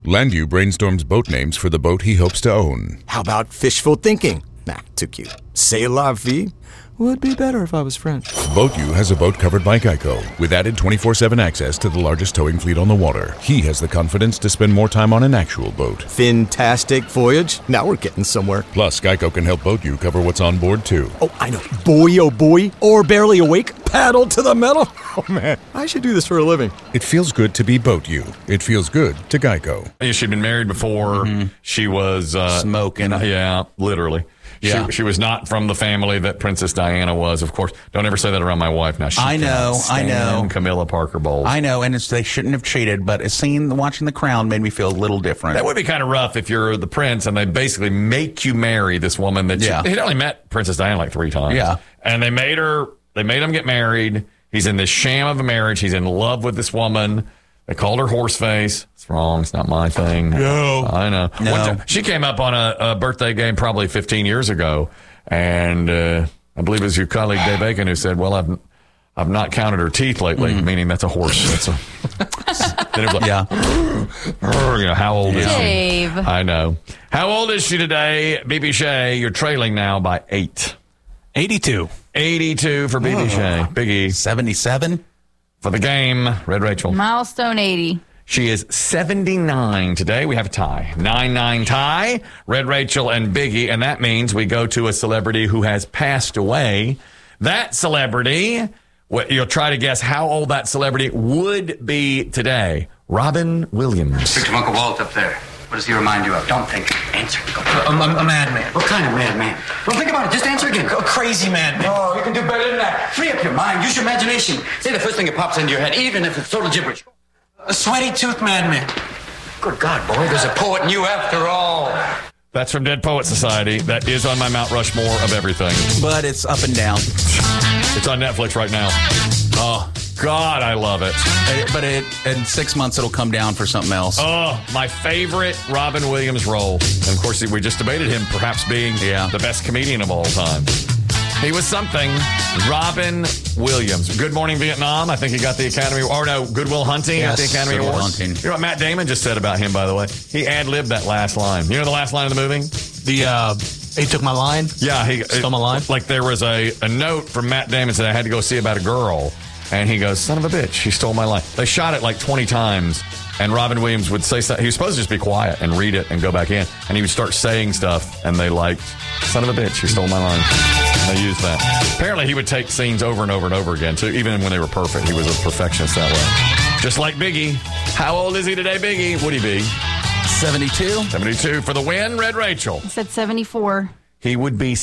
Landu brainstorms boat names for the boat he hopes to own. How about fishful thinking? Nah, too cute. C'est la vie? Would be better if I was French. BoatU has a boat covered by Geico, with added 24/7 access to the largest towing fleet on the water. He has the confidence to spend more time on an actual boat. Fantastic voyage. Now we're getting somewhere. Plus, Geico can help BoatU cover what's on board, too. Oh, I know. Boy, oh boy. Or barely awake. Paddle to the metal. Oh, man. I should do this for a living. It feels good to be BoatU. It feels good to Geico. She'd been married before. Mm-hmm. She was... smoking. Yeah, literally. Yeah. She was not from the family that Princess Diana was, of course. Don't ever say that around my wife now. I know. Camilla Parker Bowles. I know, and they shouldn't have cheated, but watching The Crown made me feel a little different. That would be kind of rough if you're the prince and they basically make you marry this woman that he'd only met Princess Diana like 3 times. Yeah. And they made him get married. He's in this sham of a marriage. He's in love with this woman. They called her Horseface. It's wrong. It's not my thing. No. I know. No. She came up on a birthday game probably 15 years ago, and I believe it was your colleague Dave Bacon who said, well, I've not counted her teeth lately, meaning that's a horse. Then it was like, how old is she? Dave. I know. How old is she today? BB Shea, you're trailing now by 8. 82. 82 for BB Shea. Biggie. 77. For the game, Red Rachel. Milestone 80. She is 79 today. We have a tie. 9-9 tie. Red Rachel and Biggie. And that means we go to a celebrity who has passed away. That celebrity, you'll try to guess how old that celebrity would be today. Robin Williams. Speak to Uncle Walt up there. What does he remind you of? Don't think. Answer. Go. A madman. What kind of madman? Don't think about it. Just answer again. A crazy madman. Oh, you can do better than that. Free up your mind. Use your imagination. Say the first thing that pops into your head, even if it's total gibberish. A sweaty tooth madman. Good God, boy. There's a poet in you after all. That's from Dead Poet Society. That is on my Mount Rushmore of everything. But it's up and down. It's on Netflix right now. Oh, God, I love it. But in 6 months, it'll come down for something else. Oh, my favorite Robin Williams role. And, of course, we just debated him perhaps being the best comedian of all time. He was something. Robin Williams. Good Morning Vietnam. I think he got the Academy... Or no, Good Will Hunting at the Academy Good Will Awards. Hunting. You know what Matt Damon just said about him, by the way? He ad-libbed that last line. You know the last line of the movie? He took my line? Yeah. He stole my line? Like there was a note from Matt Damon that I had to go see about a girl. And he goes, son of a bitch, he stole my line. They shot it like 20 times. And Robin Williams would say something. He was supposed to just be quiet and read it and go back in. And he would start saying stuff. And they liked, son of a bitch, he stole my line. And they used that. Apparently, he would take scenes over and over and over again, too. Even when they were perfect, he was a perfectionist that way. Just like Biggie. How old is he today, Biggie? Would he be? 72. 72 for the win, Red Rachel. I said 74. He would be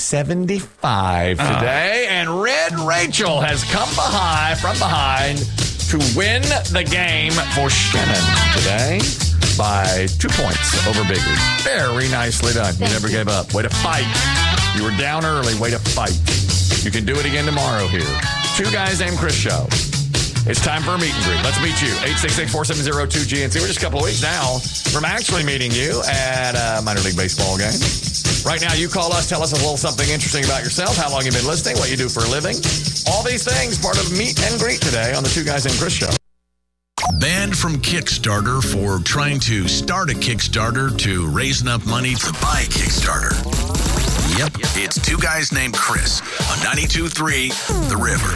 75 today, and Red Rachel has come from behind to win the game for Shannon today by 2 points over Biggie. Very nicely done. You never gave up. Way to fight. You were down early. Way to fight. You can do it again tomorrow here. Two Guys Named Chris show. It's time for a meet and greet. Let's meet you. 866-470-2GNC. We're just a couple of weeks now from actually meeting you at a minor league baseball game. Right now, you call us, tell us a little something interesting about yourself, how long you've been listening, what you do for a living. All these things, part of meet and greet today on the Two Guys Named Chris show. Banned from Kickstarter for trying to start a Kickstarter to raise enough money to buy a Kickstarter. Yep, it's Two Guys Named Chris on 92.3 The River.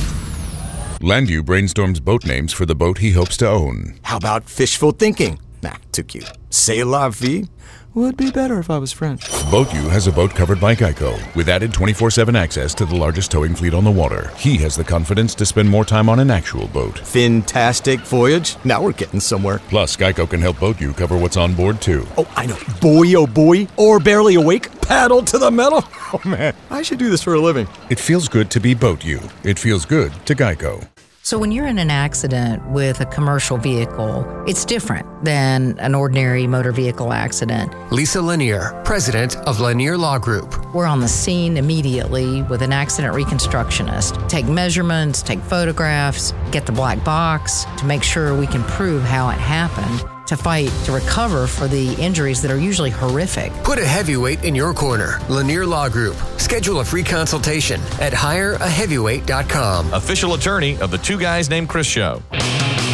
Landu brainstorms boat names for the boat he hopes to own. How about fishful thinking? Nah, too cute. C'est la vie? Would be better if I was French. BoatU has a boat covered by Geico, with added 24/7 access to the largest towing fleet on the water. He has the confidence to spend more time on an actual boat. Fantastic voyage. Now we're getting somewhere. Plus, Geico can help BoatU cover what's on board, too. Oh, I know. Boy, oh boy. Or barely awake. Paddle to the metal. Oh, man. I should do this for a living. It feels good to be BoatU. It feels good to Geico. So when you're in an accident with a commercial vehicle, it's different than an ordinary motor vehicle accident. Lisa Lanier, president of Lanier Law Group. We're on the scene immediately with an accident reconstructionist. Take measurements, take photographs, get the black box to make sure we can prove how it happened, to fight to recover for the injuries that are usually horrific. Put a heavyweight in your corner. Lanier Law Group. Schedule a free consultation at hireaheavyweight.com. Official attorney of the Two Guys Named Chris show.